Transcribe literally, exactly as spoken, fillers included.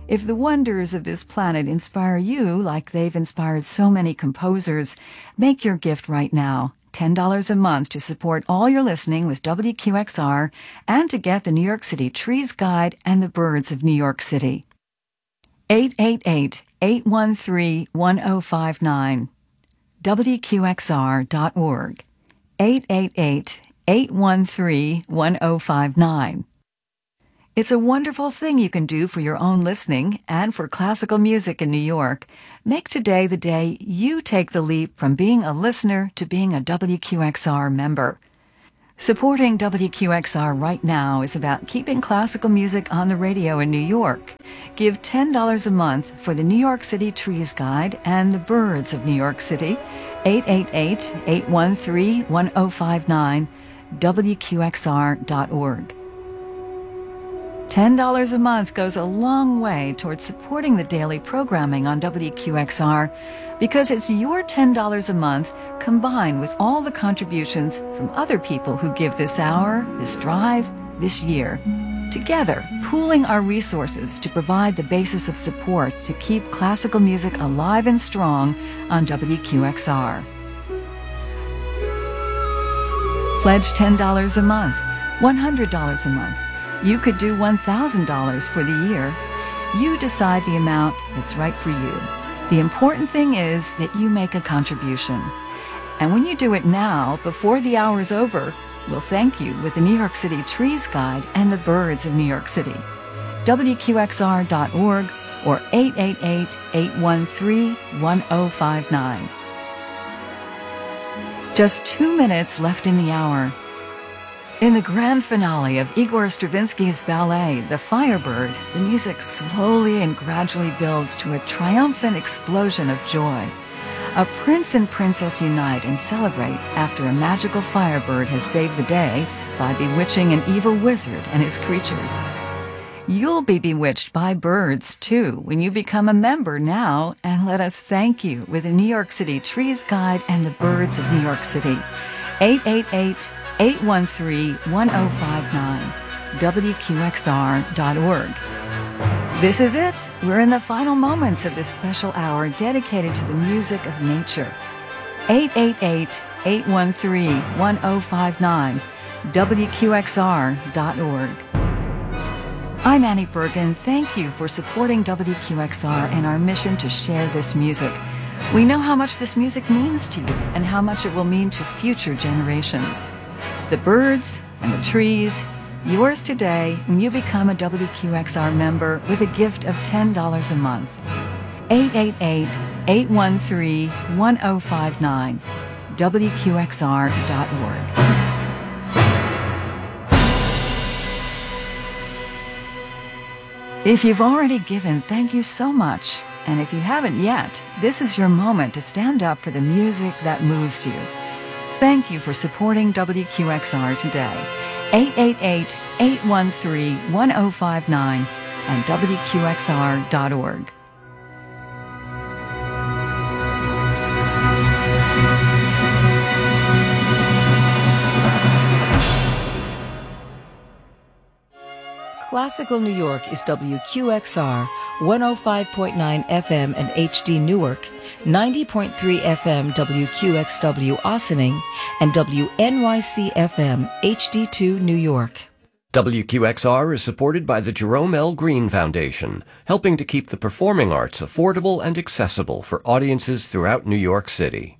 If the wonders of this planet inspire you like they've inspired so many composers, make your gift right now. ten dollars a month to support all your listening with W Q X R and to get the New York City Trees Guide and the Birds of New York City. eight eight eight, eight one three, one zero five nine. W Q X R dot org. eight eight eight, eight one three, one zero five nine. It's a wonderful thing you can do for your own listening and for classical music in New York. Make today the day you take the leap from being a listener to being a W Q X R member. Supporting W Q X R right now is about keeping classical music on the radio in New York. Give ten dollars a month for the New York City Trees Guide and the Birds of New York City. eight eight eight, eight one three, one zero five nine. W Q X R dot org. ten dollars a month goes a long way towards supporting the daily programming on W Q X R because it's your ten dollars a month combined with all the contributions from other people who give this hour, this drive, this year. Together, pooling our resources to provide the basis of support to keep classical music alive and strong on W Q X R. Pledge ten dollars a month, one hundred dollars a month. You could do one thousand dollars for the year. You decide the amount that's right for you. The important thing is that you make a contribution. And when you do it now, before the hour's over, we'll thank you with the New York City Trees Guide and the Birds of New York City. W Q X R dot org or eight eight eight, eight one three, one zero five nine. Just two minutes left in the hour. In the grand finale of Igor Stravinsky's ballet, The Firebird, the music slowly and gradually builds to a triumphant explosion of joy. A prince and princess unite and celebrate after a magical firebird has saved the day by bewitching an evil wizard and his creatures. You'll be bewitched by birds, too, when you become a member now, and let us thank you with the New York City Trees Guide and the Birds of New York City. eight eight eight, eight one three, one zero five nine. W Q X R dot org. This is it. We're in the final moments of this special hour dedicated to the music of nature. eight eight eight, eight one three, one zero five nine. W Q X R dot org. I'm Annie Bergen. Thank you for supporting W Q X R and our mission to share this music. We know how much this music means to you and how much it will mean to future generations. The birds and the trees, yours today when you become a W Q X R member with a gift of ten dollars a month. eight eight eight, eight one three, one zero five nine. W Q X R dot org. If you've already given, thank you so much. And if you haven't yet, this is your moment to stand up for the music that moves you. Thank you for supporting W Q X R today. eight eight eight, eight one three, one zero five nine and W Q X R dot org. Classical New York is W Q X R, one oh five point nine F M and H D Newark, ninety point three F M W Q X W Ossining, and W N Y C F M H D two New York. W Q X R is supported by the Jerome L. Green Foundation, helping to keep the performing arts affordable and accessible for audiences throughout New York City.